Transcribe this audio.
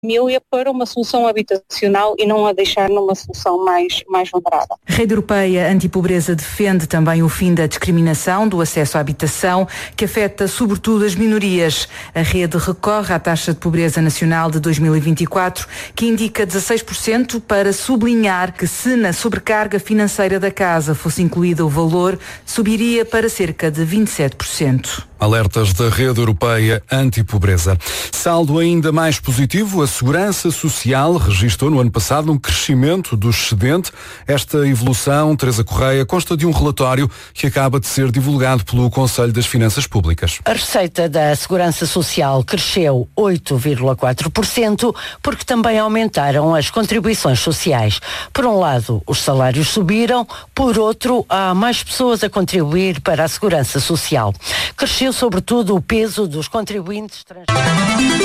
família para uma solução habitacional e não a deixar numa solução mais vulnerável. A Rede Europeia Antipobreza defende também o fim da discriminação do acesso à habitação, que afeta sobretudo as minorias. A rede recorre à taxa de pobreza nacional de 2024, que indica 16%, para sublinhar que se na sobrecarga financeira da casa fosse incluído o valor, subiria para cerca de 27%. Alertas da Rede Europeia Antipobreza. Saldo ainda mais positivo, a Segurança Social registrou no ano passado um crescimento do excedente. Esta evolução, Teresa Correia, consta de um relatório que acaba de ser divulgado pelo Conselho das Finanças Públicas. A receita da Segurança Social cresceu 8,4%, porque também aumentaram as contribuições sociais. Por um lado, os salários subiram, por outro, há mais pessoas a contribuir para a Segurança Social. Cresceu sobretudo o peso dos contribuintes estrangeiros.